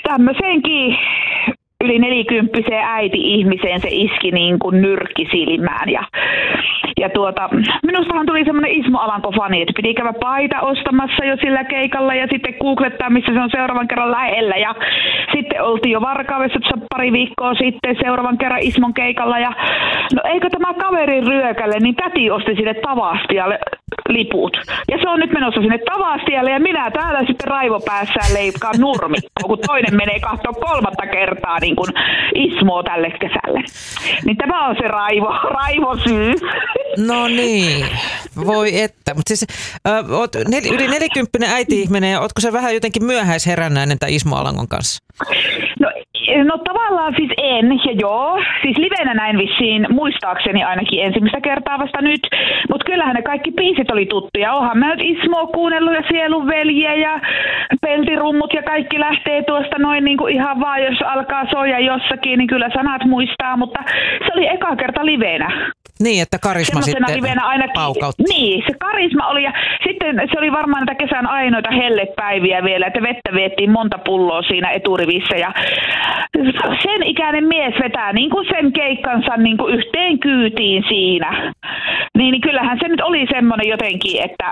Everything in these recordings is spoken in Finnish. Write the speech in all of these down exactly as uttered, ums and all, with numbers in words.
tämmöiseenkin yli nelikymppiseen äiti-ihmiseen se iski niin kuin nyrkki silmään. Ja, ja tuota, minustahan tuli semmoinen Ismo Alanko-fani, että piti käydä paita ostamassa jo sillä keikalla ja sitten googlettaa, missä se on seuraavan kerran lähellä. Ja sitten oltiin jo Varkaudessa pari viikkoa sitten seuraavan kerran Ismon keikalla. Ja no eikö tämä kaverin ryökälle, niin täti osti sinne Tavastialle liput. Ja se on nyt menossa sinne Tavastialle ja minä täällä sitten raivopäässään leikkaan nurmikkoa, kun toinen menee katsoa kolmatta kertaa niin kuin Ismoa tälle kesälle. Niin tämä on se raivo, raivosyy. No niin, voi että. Mutta siis äh, oot nel, yli nelikymppinen äiti-ihminen ja ootko se vähän jotenkin myöhäisherännäinen tämän Ismo Alangon kanssa? No, no tavallaan siis en ja joo. Siis livenä näin vissiin muistaakseni ainakin ensimmäistä kertaa vasta nyt. Mutta kyllähän ne kaikki biisit oli tuttuja. Oonhan mä nyt Ismoa kuunnellut ja Sielun veljeä ja Peltirummut ja kaikki lähtee tuosta noin niin kuin ihan vaan, jos alkaa soja jossakin, niin kyllä sanat muistaa. Mutta se oli eka kerta livenä. Niin, että karisma sitten paukautti. Niin, se karisma oli ja sitten se oli varmaan näitä kesän ainoita hellepäiviä vielä, että vettä viettiin monta pulloa siinä eturivissä ja sen ikäinen mies vetää niin kuin sen keikkansa niin kuin yhteen kyytiin siinä. Niin, niin kyllähän se nyt oli semmoinen jotenkin, että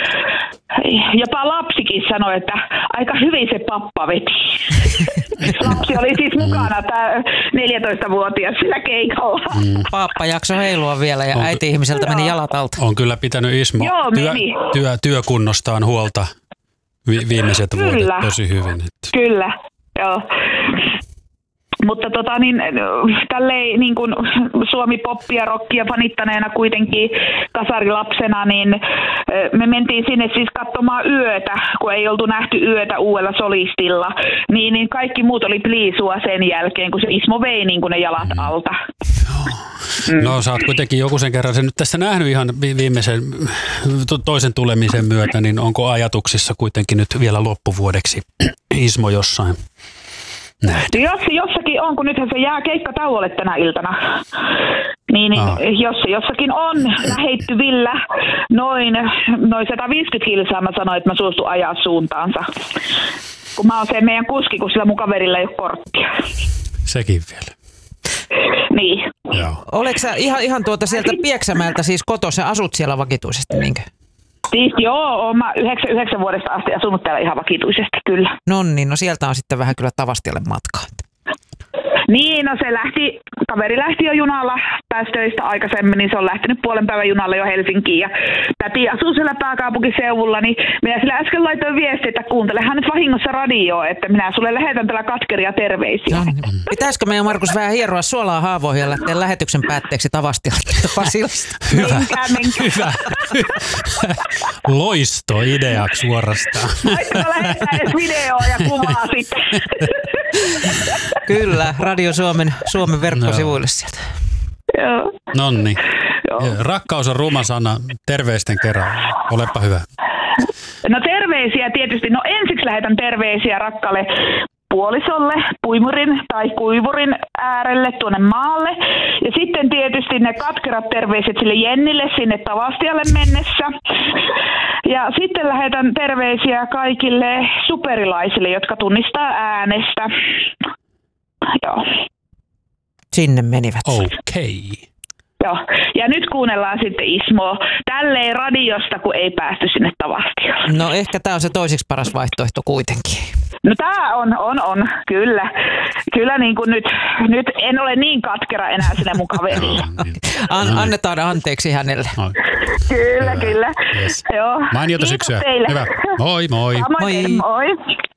jopa lapsikin sanoi, että aika hyvin se pappa veti. Lapsi oli siis mukana, tämä neljätoistavuotias sillä keikalla. Mm. Pappa jakso heilua vielä ja äiti-ihmiseltä meni jalat alta. On kyllä pitänyt Ismo Joo, työ, työ, työkunnostaan huolta vi- viimeiset kyllä. vuodet tosi hyvin. Että. Kyllä, joo. Mutta tota niin, tälleen niin kuin Suomi-poppia, rockia fanittaneena kuitenkin kasarilapsena, niin me mentiin sinne siis katsomaan yötä, kun ei oltu nähty yötä uudella solistilla. Niin, niin kaikki muut oli pliisua sen jälkeen, kun se Ismo vei niin kuin ne jalat mm. alta. Mm. No sä oot kuitenkin joku sen kerran sen nyt tässä nähnyt ihan viimeisen toisen tulemisen myötä, niin onko ajatuksissa kuitenkin nyt vielä loppuvuodeksi Ismo jossain? Jos jossakin on, kun nythän se jää keikkatauolle tänä iltana, niin, niin ah. jos jossakin on lähettyvillä noin, noin sata viisikymmentä kilsaa, mä sanoin, että mä suostun ajaa suuntaansa. Kun mä oon se meidän kuski, kun sillä mun kaverilla ei ole korttia. Sekin vielä. Niin. Joo. Oletko sä ihan, ihan tuota sieltä Pieksämäeltä siis kotossa, asut siellä vakituisesti, niinkö? Siis joo, oon mä yhdeksänkymmentäyhdeksän vuodesta asti asunut täällä ihan vakituisesti, kyllä. No niin, no sieltä on sitten vähän kyllä Tavastialle matkaa. Niin, no se lähti, kaveri lähti jo junalla päästöistä aikaisemmin, niin se on lähtenyt puolen päivän junalla jo Helsinkiin. Ja täti asuu siellä pääkaupunkiseudulla, niin minä sillä äsken laitoin viestiä, että kuuntelehan nyt vahingossa radioa, että minä sulle lähetän tällä katkeria terveisiä. No, niin. Pitäisikö meidän Markus vähän hieroa suolaa haavoihin ja lähteä lähetyksen päätteeksi Tavastialta Pasilasta? Hyvä, menkää, menkää. hyvä. Loistoideaksi suorastaan. Voitko lähettää edes videoa ja kuvaa sitten? Kyllä, Radio Suomen, Suomen verkkosivuille sieltä. Joo. Nonni. Rakkaus on ruma sana. Terveisten kerran. Olepa hyvä. No terveisiä tietysti. No ensiksi lähetän terveisiä rakkaalle puolisolle, puimurin tai kuivurin äärelle tuonne maalle. Ja sitten tietysti ne katkerat terveiset sille Jennille sinne Tavastialle mennessä. Ja sitten lähetän terveisiä kaikille superilaisille, jotka tunnistaa äänestä. Joo. Sinne menivät. Okei. Okay. Joo. Ja nyt kuunnellaan sitten Ismoa tälleen radiosta, kun ei päästy sinne Tavastialle. No ehkä tämä on se toiseksi paras vaihtoehto kuitenkin. No tämä on, on, on, kyllä. Kyllä niin kuin nyt, nyt en ole niin katkera enää sinne mun kaverille. An, annetaan anteeksi hänelle. No. Kyllä, kyllä. Yes. Joo. Mainiota syksyä. Hyvä. Moi, moi. Moi. Moi.